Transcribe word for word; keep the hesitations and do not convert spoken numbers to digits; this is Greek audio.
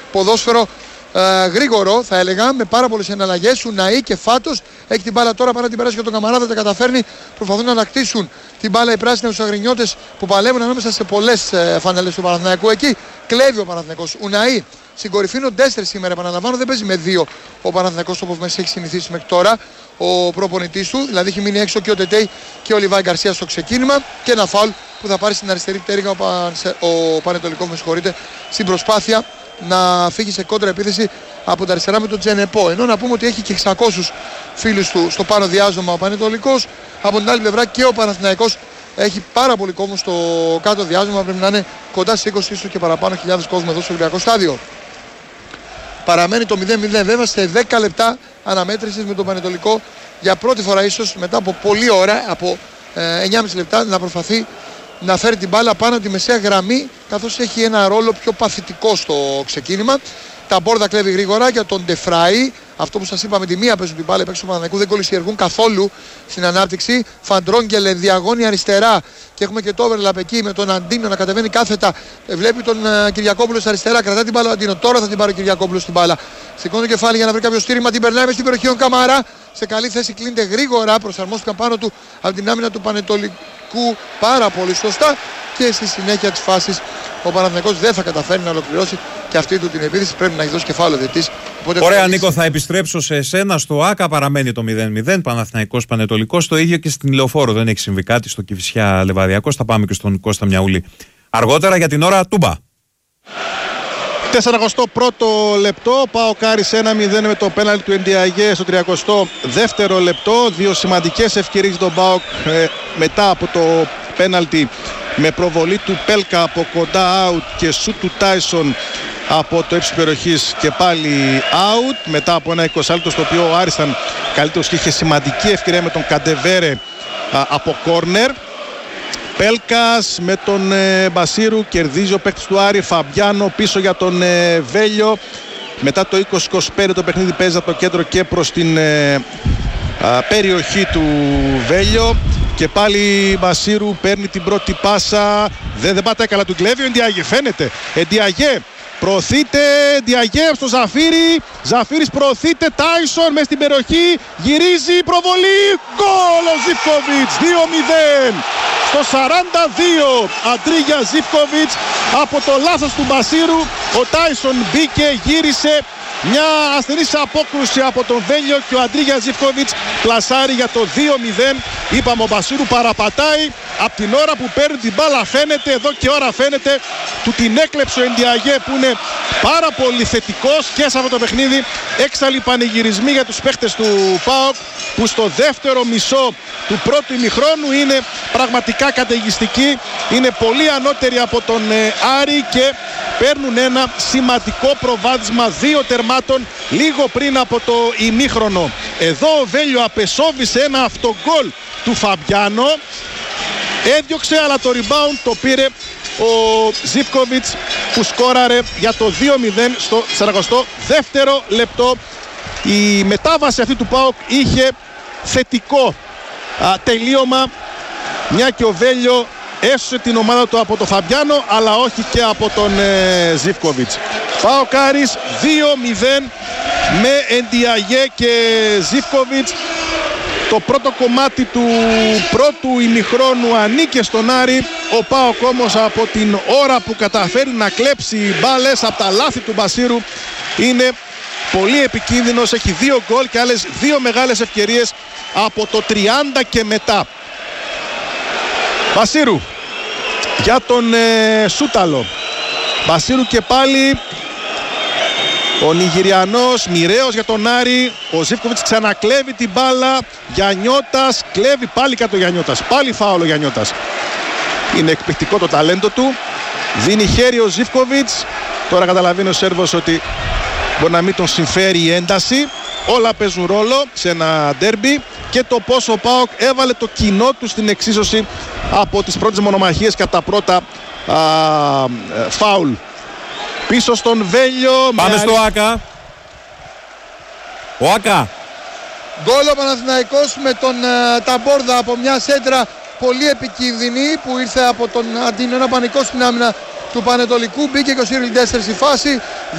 ποδόσφαιρο ε, γρήγορο, θα έλεγα, με πάρα πολλές εναλλαγές. Ουναή και Φάτος έχει την μπάλα τώρα, παρά την περάσει για τον Καμαρά, δεν τα καταφέρνει. Προσπαθούν να ανακτήσουν την μπάλα οι πράσινοι τους αγρινιώτες που παλεύουν ανάμεσα σε πολλές ε, φανέλες του Παναθηναϊκού. Εκεί κλέβει ο Παναθηναϊκός. Ουναή στην κορυφή είναι ο Ντέστερ σήμερα, επαναλαμβάνω, δεν παίζει με δύο ο Παναθηναϊκός όπως μας έχει συνηθίσει μέχρι τώρα ο προπονητής του. Δηλαδή έχει μείνει έξω και ο Τετέι και ο Λιβάη Γκαρσία στο ξεκίνημα. Και ένα φάουλ που θα πάρει στην αριστερή πτέρυγα ο, Παν, ο Πανετολικός, με συγχωρείτε, στην προσπάθεια να φύγει σε κόντρα επίθεση από τα αριστερά με τον Τζενεπό. Ενώ να πούμε ότι έχει και εξακόσιους φίλους του στο πάνω διάζωμα ο Πανετολικός. Από την άλλη πλευρά και ο Παναθηναϊκός έχει πάρα πολύ κόσμο στο κάτω διάζωμα. Πρέπει να είναι κοντά στις είκοσι ίσως και παραπάνω χιλιάδες κόσμο εδώ στο Ολυμπιακό στάδιο. Παραμένει το μηδέν μηδέν βέβαια σε δέκα λεπτά αναμέτρησης με τον Πανετολικό για πρώτη φορά ίσως μετά από πολλή ώρα, από ε, εννιά και μισή λεπτά, να προσπαθεί να φέρει την μπάλα πάνω από τη μεσαία γραμμή, καθώς έχει ένα ρόλο πιο παθητικό στο ξεκίνημα. Τα μπόρδα κλέβει γρήγορα για τον Ντεφράι. Αυτό που σας είπα, με τη μία παίζουν την μπάλα, παίξουν του Παναθηναϊκού, δεν κολλησιεργούν καθόλου στην ανάπτυξη. Φαντρόγγελε διαγώνει αριστερά και έχουμε και το overlap εκεί με τον Αντίνο να κατεβαίνει κάθετα. Βλέπει τον uh, Κυριακόπουλο αριστερά, κρατά την μπάλα ο Αντίνο. Τώρα θα την πάρει ο Κυριακόπουλο στην μπάλα. Σηκώνει το κεφάλι για να βρει κάποιο στήριγμα, την περνάει στην περιοχή ο Καμαρά. Σε καλή θέση κλείνεται γρήγορα, προσαρμόστηκαν πάνω του από την άμυνα του Πανετολικού πάρα πολύ σωστά. Και στη συνέχεια της φάσης ο Παναθηναϊκός δεν θα καταφέρει να ολοκληρώσει και αυτή του την επίθεση. Πρέπει να έχει δώσει κεφάλαιο διετής. Ωραία, Νίκο, θα επιστρέψω σε εσένα. Στο ΆΚΑ παραμένει το μηδέν μηδέν. Παναθηναϊκός Πανετολικός. Το ίδιο και στην Λεωφόρο. Δεν έχει συμβεί κάτι στο Κηφισιά Λεβαδιακός. Θα πάμε και στον Κώστα Μιαούλη αργότερα. Για την ώρα, Τούμπα. σαράντα πρώτο λεπτό. Πάω Κάρι ένα μηδέν με το πέναλτι του Εντιαγέ στο τριάντα δεύτερο λεπτό. Δύο σημαντικές ευκαιρίες στον ΠΑΟΚ ε, μετά από το πέναλτι με προβολή του Πέλκα από κοντά out και σουτ του Τάισον από το ύψος περιοχής και πάλι out. Μετά από ένα είκοσι λεπτό στο οποίο ο Άρης ήταν καλύτερος και είχε σημαντική ευκαιρία με τον Καντεβέρε α, από κόρνερ. Πέλκας με τον ε, Μπασίρου, κερδίζει ο παίκτης του Άρη. Φαμπιάνο πίσω για τον ε, Βέλιο. Μετά το είκοσι είκοσι πέντε το παιχνίδι παίζει από το κέντρο και προς την ε, α, περιοχή του Βέλιο. Και πάλι Μπασίρου παίρνει την πρώτη πάσα. Δεν, δεν πατάει καλά, του κλέβει ο Εντιαγέ, φαίνεται. Εντιαγέ προωθείται, Εντιαγέ στο Ζαφύρι. Ζαφύρης προωθείται, Τάισον μες στην περιοχή. Γυρίζει, προβολή. Γκολ ο Ζίβκοβιτς, δύο μηδέν. Στο σαράντα δύο Αντρίγια Ζίβκοβιτς από το λάθος του Μπασίρου. Ο Τάισον μπήκε, γύρισε. Μια ασθενής απόκρουση από τον Βέλιο και ο Αντρίγια Ζίβκοβιτς πλασάρει για το δύο μηδέν. Είπαμε, ο Μπασίρου παραπατάει. Από την ώρα που παίρνει την μπάλα φαίνεται, εδώ και ώρα φαίνεται, του την έκλεψε ο Εντιαγέ που είναι πάρα πολύ θετικός και σε αυτό το παιχνίδι. Έξαλλοι πανηγυρισμοί για τους παίχτες του ΠΑΟΚ που στο δεύτερο μισό του πρώτου ημιχρόνου είναι πραγματικά καταιγιστικοί. Είναι πολύ ανώτεροι από τον ε, Άρη και παίρνουν ένα σημαντικό προβάδισμα δύο τερμάτων λίγο πριν από το ημίχρονο. Εδώ ο Βέλιο απεσόβησε ένα αυτογκόλ του Φαμπιάνο. Έδιωξε, αλλά το rebound το πήρε ο Ζίβκοβιτς που σκόραρε για το δύο μηδέν στο σαράντα δεύτερο λεπτό. Η μετάβαση αυτή του ΠΑΟΚ είχε θετικό α, τελείωμα, μια και ο Βέλιο έσωσε την ομάδα του από τον Φαμπιάνο αλλά όχι και από τον ε, Ζίβκοβιτς. ΠΑΟΚ Άρης δύο μηδέν με Εντιαγέ και Ζίβκοβιτς. Το πρώτο κομμάτι του πρώτου ημιχρόνου ανήκε στον Άρη. Ο ΠΑΟΚ όμως από την ώρα που καταφέρει να κλέψει μπάλες από τα λάθη του Μπασίρου είναι πολύ επικίνδυνος. Έχει δύο γκολ και άλλες δύο μεγάλες ευκαιρίες από το τριάντα και μετά. Μπασίρου για τον ε, Σούταλο. Μπασίρου και πάλι. Ο Νιγηριανός μοιραίος για τον Άρη. Ο Ζίβκοβιτς ξανακλέβει την μπάλα. Γιαννιώτας κλέβει πάλι κάτω Γιαννιώτας. Πάλι φάουλο Γιαννιώτας. Είναι εκπληκτικό το ταλέντο του. Δίνει χέρι ο Ζίβκοβιτς. Τώρα καταλαβαίνει ο Σέρβος ότι μπορεί να μην τον συμφέρει η ένταση. Όλα παίζουν ρόλο σε ένα ντέρμπι. Και το πόσο ο ΠΑΟΚ έβαλε το κοινό του στην εξίσωση από τις πρώτες μονομαχίες κατά πρώτα α, φάουλ. Πίσω στον Βέλιο. Πάμε στο ΆΚΑ. Ο ΆΚΑ. Γκολ ο Παναθηναϊκός με τον uh, Ταμπόρδα από μια σέντρα πολύ επικίνδυνη που ήρθε από τον Αντίνο. Ένα πανικό στην άμυνα του Πανετολικού. Μπήκε και ο Σίριλ Ντέστερ στη φάση.